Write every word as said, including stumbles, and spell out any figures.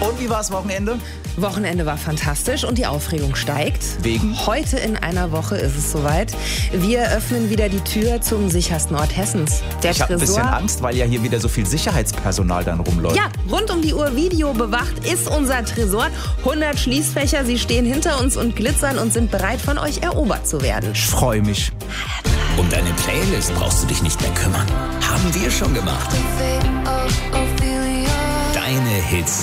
Und wie war's Wochenende? Wochenende war fantastisch und die Aufregung steigt. Wegen? Heute in einer Woche ist es soweit. Wir öffnen wieder die Tür zum sichersten Ort Hessens. Der Ich habe ein bisschen Angst, weil ja hier wieder so viel Sicherheitspersonal dann rumläuft. Ja, rund um die Uhr Video bewacht ist unser Tresor. hundert Schließfächer, sie stehen hinter uns und glitzern und sind bereit, von euch erobert zu werden. Ich freue mich. Um deine Playlist brauchst du dich nicht mehr kümmern. Haben wir schon gemacht. Deine Hits.